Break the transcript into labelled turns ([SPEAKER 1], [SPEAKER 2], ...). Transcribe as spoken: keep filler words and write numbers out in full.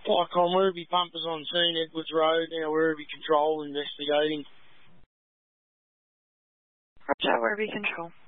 [SPEAKER 1] Flycom, Werribee pumpers on scene, Edwards Road, now Werribee Control investigating.
[SPEAKER 2] Roger, Werribee Control.